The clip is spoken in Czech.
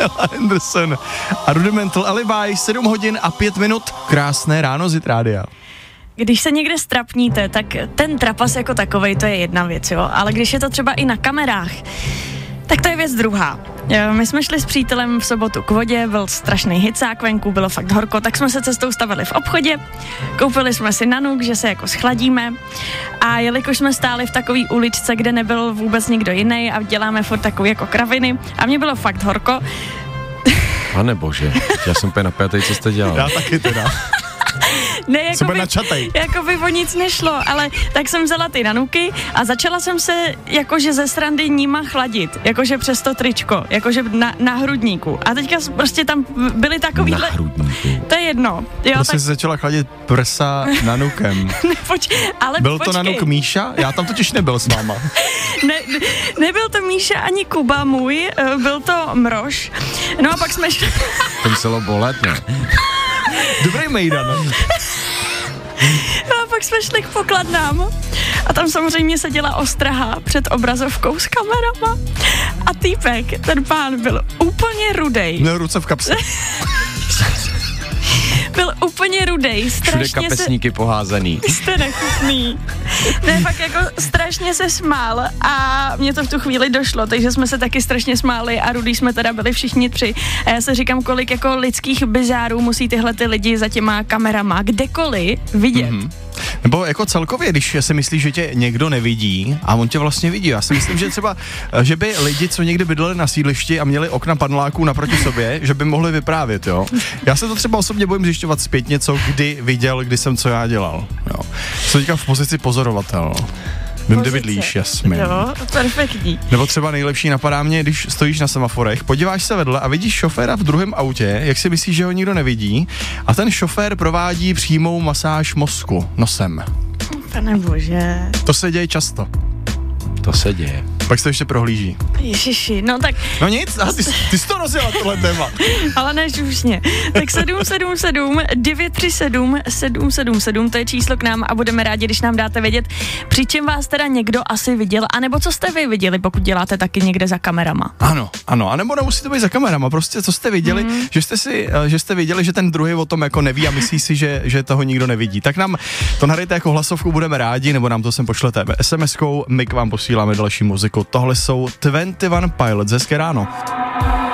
Pamela Anderson a Rudimental Alibi, 7 hodin a 5 minut. Krásné ráno z Rádia. Když se někde strapníte, tak ten trapas jako takovej, to je jedna věc, jo. Ale když je to třeba i na kamerách, tak to je věc druhá. My jsme šli s přítelem v sobotu k vodě, byl strašný hicák venku, bylo fakt horko, tak jsme se cestou stavili v obchodě, koupili jsme si nanuk, že se jako schladíme a jelikož jsme stáli v takový uličce, kde nebyl vůbec nikdo jiný a děláme furt takový jako kraviny a mně bylo fakt horko. Pane bože, já jsem úplně napjatý, co jste dělal. Já taky teda. Ne, jako by o nic nešlo, ale tak jsem vzala ty nanuky a začala jsem se jakože ze srandy nima chladit, jakože přes to tričko, jakože na hrudníku. A teďka prostě tam byly takovýhle... Na hrudníku. To je jedno. Jo, prostě tak... se začala chladit prsa nanukem. Byl to nanuk Míša? Já tam totiž nebyl s váma. Nebyl to Míša ani Kuba můj, byl to Mrož. No a pak jsme šli... To muselo bolet, ne? Dobrý mejdan. A pak jsme šli k pokladnám a tam samozřejmě seděla ostraha před obrazovkou s kamerama a týpek, ten pán byl úplně rudej. Měl ruce v kapse. Byl úplně rudej, strašně všude kapesníky poházený. Jste nechutný. Ne, fakt jako strašně se smál a mě to v tu chvíli došlo, takže jsme se taky strašně smáli a rudý jsme teda byli všichni 3. A já se říkám, kolik jako lidských bizárů musí tyhle ty lidi za těma kamerama kdekoliv vidět. Mm-hmm. Nebo jako celkově, když si myslíš, že tě někdo nevidí a on tě vlastně vidí. Já si myslím, že třeba, že by lidi, co někdy bydleli na sídlišti a měli okna paneláků naproti sobě, že by mohli vyprávět, jo. Já se to třeba osobně bojím zjišťovat zpět něco, kdy viděl, kdy jsem co já dělal, jo. Jsem teďka v pozici pozorovatel. Vím, kde bydlíš, Jasmin. Jo, perfektní. Nebo třeba nejlepší napadá mě, když stojíš na semaforech, podíváš se vedle a vidíš šoféra v druhém autě, jak si myslíš, že ho nikdo nevidí, a ten šofér provádí přímou masáž mozku nosem. Pane bože. To se děje často. To se děje. Pak se to ještě prohlíží. Ježiši, no tak... No nic, ty jsi to nosila, tohle téma. Ale ne žušně. Tak 777 937 777, to je číslo k nám a budeme rádi, když nám dáte vědět, při čem vás teda někdo asi viděl, anebo co jste vy viděli, pokud děláte taky někde za kamerama. Ano, anebo nemusí to být za kamerama, prostě co jste viděli, že jste viděli, že ten druhý o tom jako neví a myslí si, že toho nikdo nevidí. Tak nám to nahrajte jako hlasovku, budeme rádi, nebo nám to sem pošlete SMS-kou, my k vám posíláme další muziku. Tohle jsou 21 Pilots, hezké ráno.